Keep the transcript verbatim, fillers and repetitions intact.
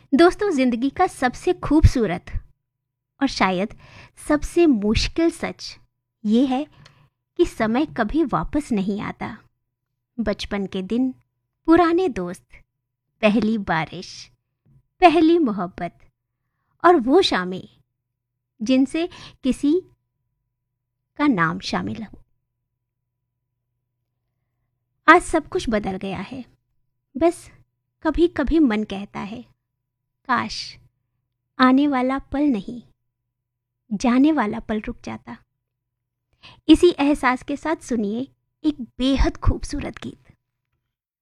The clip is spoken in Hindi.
दोस्तों, जिंदगी का सबसे खूबसूरत और शायद सबसे मुश्किल सच ये है कि समय कभी वापस नहीं आता। बचपन के दिन, पुराने दोस्त, पहली बारिश, पहली मोहब्बत और वो शामें जिनसे किसी का नाम शामिल हो। आज सब कुछ बदल गया है। बस कभी कभी मन कहता है, काश आने वाला पल नहीं, जाने वाला पल रुक जाता। इसी एहसास के साथ सुनिए एक बेहद खूबसूरत गीत।